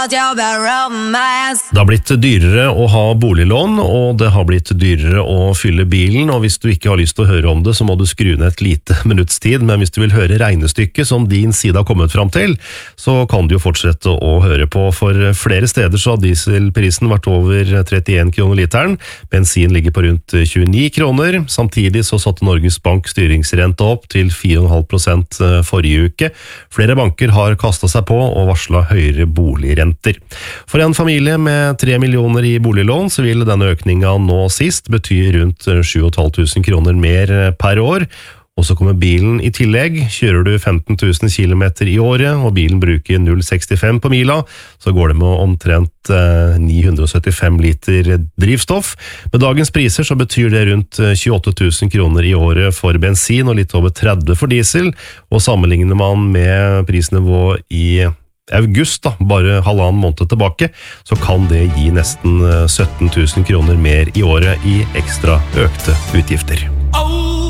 Det har blitt dyrere å ha boliglån, og det har blitt dyrere å fylle bilen, og hvis du ikke har lyst til å høre om det, så må du skru ned et lite minutts tid, men hvis du vil høre regnestykket som din side har kommet fram til, så kan du jo fortsette å høre på, for flere steder så har dieselprisen vært over 31 kroner literen, bensin ligger på rundt 29 kroner, samtidig så satte Norges Bank styringsrente opp til 4,5% forrige uke. Flere banker har kastet seg på og varslet høyere boligrente. For en familie med 3 millioner i boliglån så vil denne økningen nå sist bety rundt 7.500 kroner mer per år, og så kommer bilen i tillegg. Kjører du 15 000 kilometer i året, og bilen bruker 0,65 på mila, så går det med omtrent 975 liter drivstoff. Med dagens priser så betyr det rundt 28 000 kroner i året for bensin, og litt over 30 for diesel, og sammenligner man med prisnivå i august, bare halvannen måned tilbake, så kan det gi nesten 17 000 kroner mer i året i ekstra økte utgifter.